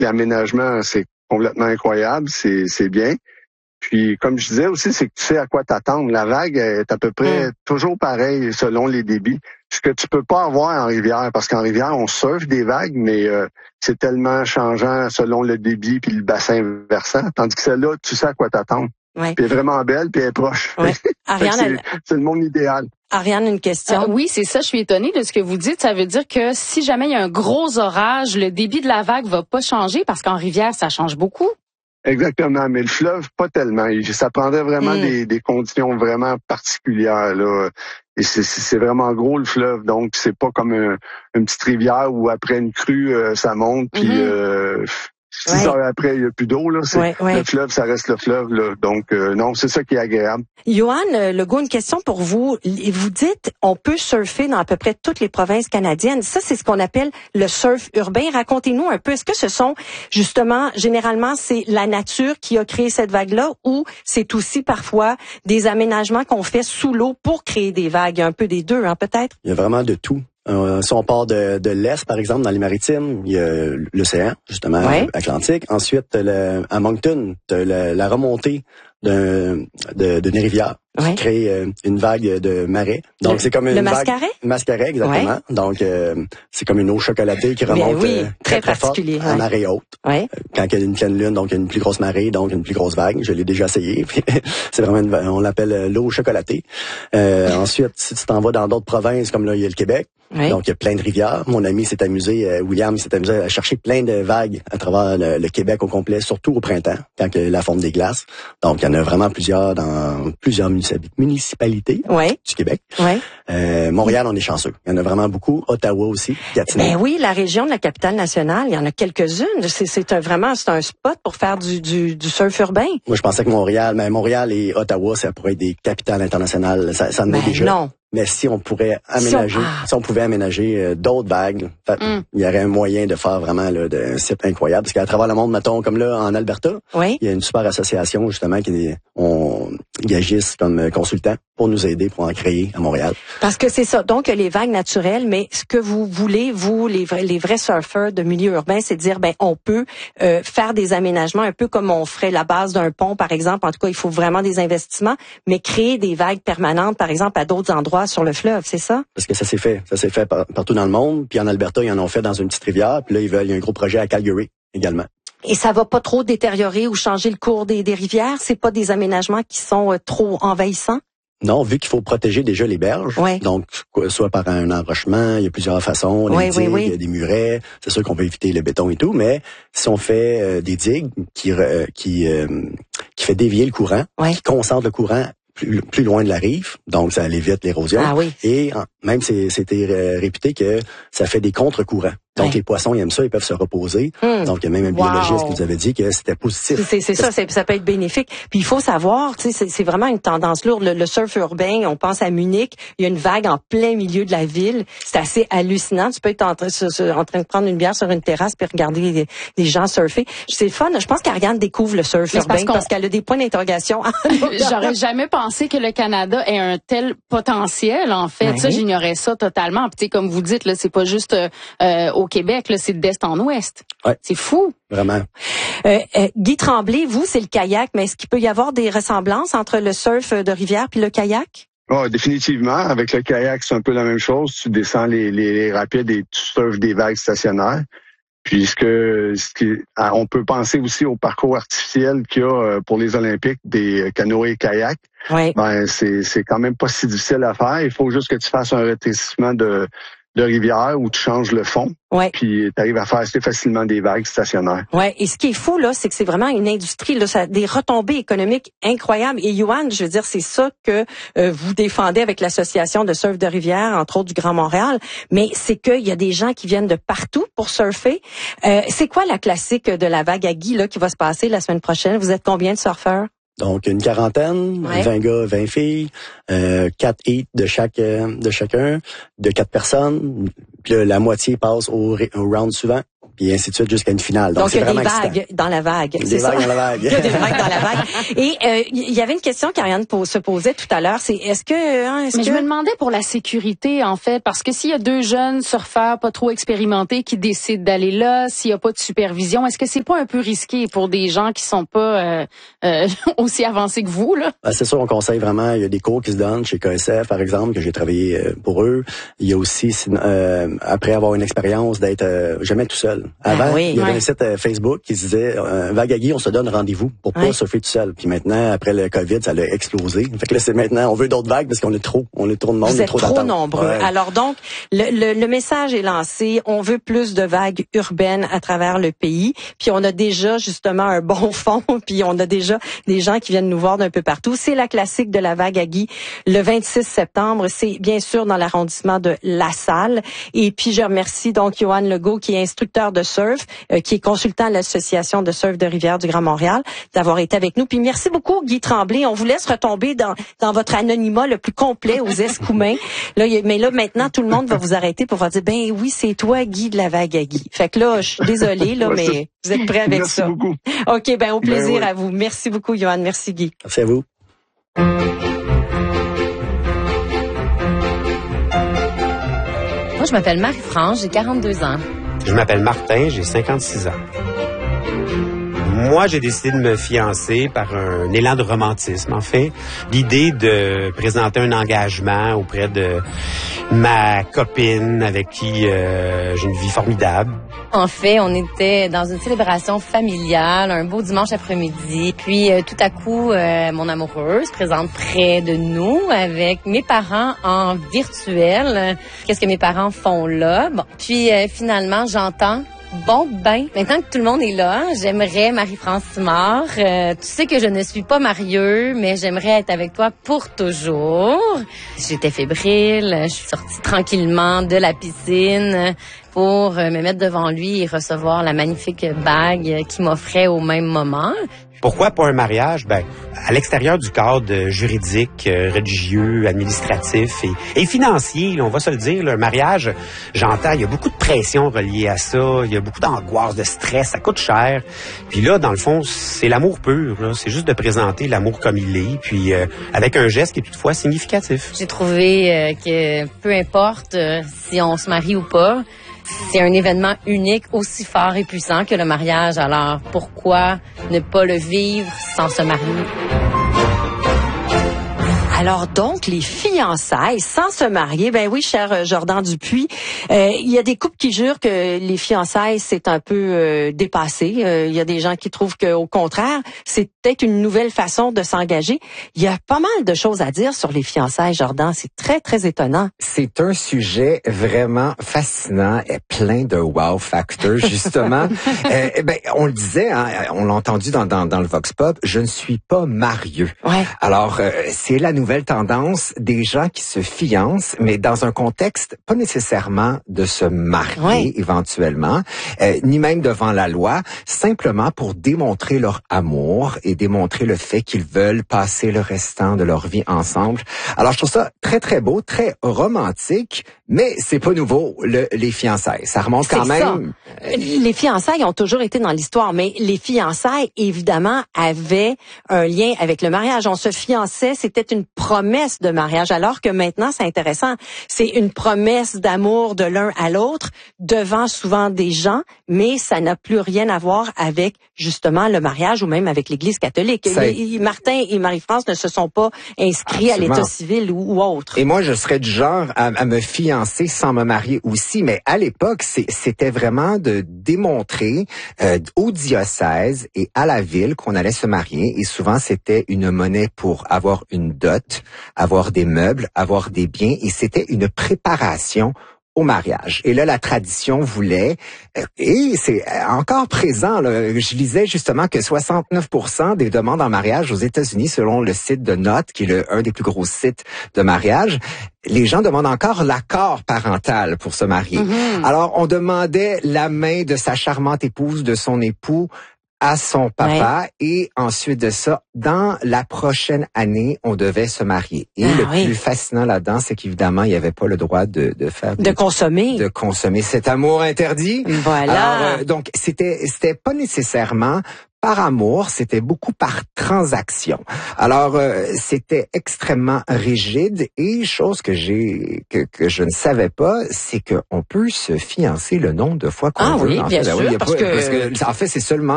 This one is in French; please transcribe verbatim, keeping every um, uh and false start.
l'aménagement, c'est complètement incroyable, c'est, c'est bien. Puis, comme je disais aussi, c'est que tu sais à quoi t'attendre. La vague est à peu près mm. toujours pareille selon les débits. Ce que tu peux pas avoir en rivière, parce qu'en rivière, on surfe des vagues, mais euh, c'est tellement changeant selon le débit puis le bassin versant. Tandis que celle-là, tu sais à quoi t'attendre. Ouais. Puis elle est vraiment belle, puis elle est proche. Ouais. Ariane, c'est, c'est le monde idéal. Ariane, une question. Euh, oui, c'est ça. Je suis étonnée de ce que vous dites. Ça veut dire que si jamais il y a un gros orage, le débit de la vague va pas changer parce qu'en rivière, ça change beaucoup. Exactement, mais le fleuve, pas tellement. Ça prendrait vraiment mm. des, des conditions vraiment particulières, là. Et c'est, c'est vraiment gros, le fleuve, donc c'est pas comme un, une petite rivière où après une crue, euh, ça monte, puis mm-hmm. euh, six ouais. heures après, il n'y a plus d'eau, là. C'est, ouais, ouais. Le fleuve, ça reste le fleuve, là. Donc, euh, non, c'est ça qui est agréable. Johan Legault, une question pour vous. Vous dites, on peut surfer dans à peu près toutes les provinces canadiennes. Ça, c'est ce qu'on appelle le surf urbain. Racontez-nous un peu, est-ce que ce sont, justement, généralement, c'est la nature qui a créé cette vague-là ou c'est aussi parfois des aménagements qu'on fait sous l'eau pour créer des vagues? Un peu des deux, hein, peut-être? Il y a vraiment de tout. Euh, si on part de, de l'Est, par exemple, dans les maritimes, il y a l'océan, justement, ouais. Atlantique. Ensuite, le, à Moncton, la, la remontée d'un, de, d'une rivière ouais. qui crée euh, une vague de marais. Donc, le, c'est comme une le vague... mascaret? Mascaret, exactement. Ouais. Donc, euh, c'est comme une eau chocolatée qui remonte oui, euh, très, très, très fort ouais. en marée haute. Ouais. Euh, quand il y a une pleine lune, donc il y a une plus grosse marée, donc une plus grosse vague. Je l'ai déjà essayé. C'est vraiment une, on l'appelle l'eau chocolatée. Euh, ensuite, si tu t'en vas dans d'autres provinces, comme là, il y a le Québec. Oui. Donc, il y a plein de rivières. Mon ami s'est amusé, euh, William s'est amusé à chercher plein de vagues à travers le, le Québec au complet, surtout au printemps, quand il y a la fonte des glaces. Donc, il y en a vraiment plusieurs dans plusieurs municipalités oui. du Québec. Oui. Euh, Montréal, on est chanceux. Il y en a vraiment beaucoup. Ottawa aussi, Gatineau. Ben oui, la région de la capitale nationale, il y en a quelques-unes. C'est, c'est un, vraiment, c'est un spot pour faire du, du, du surf urbain. Moi, je pensais que Montréal, mais Montréal et Ottawa, ça pourrait être des capitales internationales. Ça, ça en est déjà. Non. Mais si on pourrait aménager, si on, ah. si on pouvait aménager euh, d'autres vagues, mm. il y aurait un moyen de faire vraiment là, de, un site incroyable. Parce qu'à travers le monde, mettons, comme là, en Alberta, oui. il y a une super association, justement, qui on, ils agissent comme consultants pour nous aider pour en créer à Montréal. Parce que c'est ça. Donc, les vagues naturelles, mais ce que vous voulez, vous, les vrais, les vrais surfeurs de milieu urbain, c'est de dire, ben, on peut euh, faire des aménagements un peu comme on ferait la base d'un pont, par exemple. En tout cas, il faut vraiment des investissements, mais créer des vagues permanentes, par exemple, à d'autres endroits sur le fleuve, c'est ça? Parce que ça s'est fait. Ça s'est fait par, partout dans le monde. Puis en Alberta, ils en ont fait dans une petite rivière. Puis là, ils veulent, il y a un gros projet à Calgary également. Et ça va pas trop détériorer ou changer le cours des, des rivières? C'est pas des aménagements qui sont euh, trop envahissants? Non, vu qu'il faut protéger déjà les berges, oui. donc soit par un enrochement, il y a plusieurs façons, les oui, digues, oui, oui. des murets, c'est sûr qu'on peut éviter le béton et tout, mais si on fait euh, des digues qui euh, qui euh, qui fait dévier le courant, oui. qui concentre le courant plus, plus loin de la rive, donc ça évite l'érosion. Ah oui. Et en, même c'est, c'était euh, réputé que ça fait des contre-courants. Donc ouais. les poissons ils aiment ça, ils peuvent se reposer. Hum. Donc il y a même un wow. biologiste qui nous avait dit que c'était positif. C'est, c'est ça, c'est, ça peut être bénéfique. Puis il faut savoir, tu sais, c'est, c'est vraiment une tendance lourde. Le, le surf urbain, on pense à Munich, il y a une vague en plein milieu de la ville. C'est assez hallucinant. Tu peux être en train, en train de prendre une bière sur une terrasse puis regarder les, les gens surfer. C'est le fun. Je pense qu'Ariane découvre le surf urbain parce, parce qu'elle a des points d'interrogation. J'aurais jamais pensé que le Canada ait un tel potentiel. En fait, ouais. ça, j'ignorais ça totalement. Puis comme vous dites, là, c'est pas juste euh, au Québec, là, c'est d'est en ouest. Ouais. C'est fou. Vraiment. Euh, euh, Guy Tremblay, vous, c'est le kayak, mais est-ce qu'il peut y avoir des ressemblances entre le surf de rivière puis le kayak? Oh, définitivement. Avec le kayak, c'est un peu la même chose. Tu descends les, les, les rapides et tu surfes des vagues stationnaires. Puis ce que, ce qui, on peut penser aussi au parcours artificiel qu'il y a pour les Olympiques des canoës et kayaks. Oui. Ben c'est, c'est quand même pas si difficile à faire. Il faut juste que tu fasses un rétrécissement de de rivière où tu changes le fond. Ouais. Puis tu arrives à faire assez facilement des vagues stationnaires. Ouais. Et ce qui est fou là, c'est que c'est vraiment une industrie là, ça a des retombées économiques incroyables. Et Johan, je veux dire, c'est ça que euh, vous défendez avec l'association de surf de rivière, entre autres du Grand Montréal. Mais c'est qu'il y a des gens qui viennent de partout pour surfer. Euh, c'est quoi la classique de la vague à Guy là qui va se passer la semaine prochaine? Vous êtes combien de surfeurs? Donc une quarantaine, ouais. vingt gars, vingt filles, euh, quatre hits de chaque de chacun, de quatre personnes. Puis là, la moitié passe au, au round suivant. puis ainsi de suite jusqu'à une finale. Donc, Donc c'est il y a des vraiment vagues excitant. dans la vague. Des c'est vagues ça? dans la vague. Il y a des vagues dans la vague. Et euh, il y avait une question qu'Ariane se posait tout à l'heure, c'est est-ce que... Hein, est-ce Mais que... je me demandais pour la sécurité, en fait, parce que s'il y a deux jeunes surfeurs pas trop expérimentés qui décident d'aller là, s'il y a pas de supervision, est-ce que c'est pas un peu risqué pour des gens qui sont pas euh, euh, aussi avancés que vous, là? Ben, c'est sûr, on conseille vraiment. Il y a des cours qui se donnent chez K S F, par exemple, que j'ai travaillé pour eux. Il y a aussi, euh, après avoir une expérience, d'être euh, jamais tout seul. Avant, ah oui, il y avait ouais. un site euh, Facebook qui se disait euh, Vague à Guy, on se donne rendez-vous pour pas ouais. surfer tout seul. Puis maintenant, après le COVID, ça a explosé. Fait que là, c'est maintenant, on veut d'autres vagues parce qu'on est trop, on est trop de monde, Vous on est êtes trop, trop nombreux. Ouais. Alors donc, le, le, le message est lancé. On veut plus de vagues urbaines à travers le pays. Puis on a déjà justement un bon fond. Puis on a déjà des gens qui viennent nous voir d'un peu partout. C'est la classique de la Vague à Guy le vingt-six septembre. C'est bien sûr dans l'arrondissement de La Salle. Et puis je remercie donc Johan Legault, qui est instructeur de surf, euh, qui est consultant à l'association de surf de Rivière du Grand Montréal, d'avoir été avec nous. Puis merci beaucoup Guy Tremblay. On vous laisse retomber dans dans votre anonymat le plus complet aux Escoumins. Là, y a, mais là maintenant tout le monde va vous arrêter pour vous dire ben oui c'est toi Guy de la Vague à Guy. Fait que là je suis désolée là, ouais, mais vous êtes prêts avec merci ça. Beaucoup. Ok ben au plaisir ben, oui. à vous. Merci beaucoup Johan. Merci Guy. Merci à vous. Moi, je m'appelle Marie-France, j'ai quarante-deux ans. Je m'appelle Martin, j'ai cinquante-six ans. Moi, j'ai décidé de me fiancer par un élan de romantisme. En fait, l'idée de présenter un engagement auprès de ma copine avec qui euh, j'ai une vie formidable. En fait, on était dans une célébration familiale, un beau dimanche après-midi. Puis, euh, tout à coup, euh, mon amoureux se présente près de nous avec mes parents en virtuel. Qu'est-ce que mes parents font là? Bon, puis euh, finalement, j'entends... Bon, ben, maintenant que tout le monde est là, j'aimerais, Marie-France Simard, euh, tu sais que je ne suis pas marieux, mais j'aimerais être avec toi pour toujours. J'étais fébrile, je suis sortie tranquillement de la piscine pour me mettre devant lui et recevoir la magnifique bague qu'il m'offrait au même moment. Pourquoi pas un mariage? Ben, à l'extérieur du cadre juridique, euh, religieux, administratif et, et financier, là, on va se le dire, là, un mariage, j'entends, il y a beaucoup de pression reliée à ça, il y a beaucoup d'angoisse, de stress, ça coûte cher. Puis là, dans le fond, c'est l'amour pur, là, c'est juste de présenter l'amour comme il est, puis euh, avec un geste qui est toutefois significatif. J'ai trouvé euh, que peu importe euh, si on se marie ou pas, c'est un événement unique, aussi fort et puissant que le mariage. Alors, pourquoi ne pas le vivre sans se marier? Alors donc, les fiançailles sans se marier, ben oui, cher Jordan Dupuis, euh, il y a des couples qui jurent que les fiançailles, c'est un peu euh, dépassé. Euh, il y a des gens qui trouvent qu'au contraire, c'est peut-être une nouvelle façon de s'engager. Il y a pas mal de choses à dire sur les fiançailles, Jordan. C'est très, très étonnant. C'est un sujet vraiment fascinant et plein de wow factors, justement. euh, ben, on le disait, hein, on l'a entendu dans, dans, dans le Vox Pop, je ne suis pas marieux. Ouais. Alors, euh, c'est la nouvelle tendance des gens qui se fiancent, mais dans un contexte pas nécessairement de se marier ouais. éventuellement, euh, ni même devant la loi, simplement pour démontrer leur amour et démontrer le fait qu'ils veulent passer le restant de leur vie ensemble. Alors, je trouve ça très, très beau, très romantique, mais c'est pas nouveau, le, les fiançailles. Ça remonte quand c'est même... Ça. Les fiançailles ont toujours été dans l'histoire, mais les fiançailles, évidemment, avaient un lien avec le mariage. On se fiançait, c'était une promesse de mariage, alors que maintenant, c'est intéressant. C'est une promesse d'amour de l'un à l'autre devant souvent des gens, mais ça n'a plus rien à voir avec, justement, le mariage ou même avec l'Église catholique. Les, Martin et Marie-France ne se sont pas inscrits Absolument. à l'état civil ou, ou autre. Et moi, je serais du genre à, à me fiancer sans me marier aussi, mais à l'époque, c'est, c'était vraiment de démontrer euh, au diocèse et à la ville qu'on allait se marier, et souvent, c'était une monnaie pour avoir une dot, avoir des meubles, avoir des biens, et c'était une préparation au mariage. Et là, la tradition voulait, et c'est encore présent, là, je lisais justement que soixante-neuf pour cent des demandes en mariage aux États-Unis, selon le site de Notes, qui est le, un des plus gros sites de mariage, les gens demandent encore l'accord parental pour se marier. Mm-hmm. Alors, on demandait la main de sa charmante épouse, de son époux, à son papa ouais. et ensuite de ça, dans la prochaine année, on devait se marier. Et ah, le oui. plus fascinant là-dedans, c'est qu'évidemment, il n'y avait pas le droit de, de faire de des, consommer, de consommer cet amour interdit. Voilà. Alors, euh, donc c'était c'était pas nécessairement par amour, c'était beaucoup par transaction. Alors, euh, c'était extrêmement rigide et chose que j'ai que, que je ne savais pas, c'est qu'on peut se fiancer le nombre de fois qu'on ah, veut. oui, en bien fait. sûr, oui, parce, pas, que... parce que en fait, c'est seulement